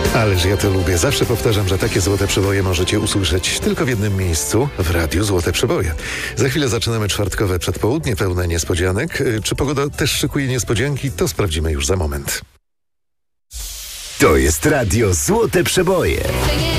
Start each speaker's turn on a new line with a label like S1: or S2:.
S1: Ależ ja to lubię. Zawsze powtarzam, że takie złote przeboje możecie usłyszeć tylko w jednym miejscu, w Radiu Złote Przeboje. Za chwilę zaczynamy czwartkowe przedpołudnie pełne niespodzianek. Czy pogoda też szykuje niespodzianki? To sprawdzimy już za moment.
S2: To jest Radio Złote Przeboje.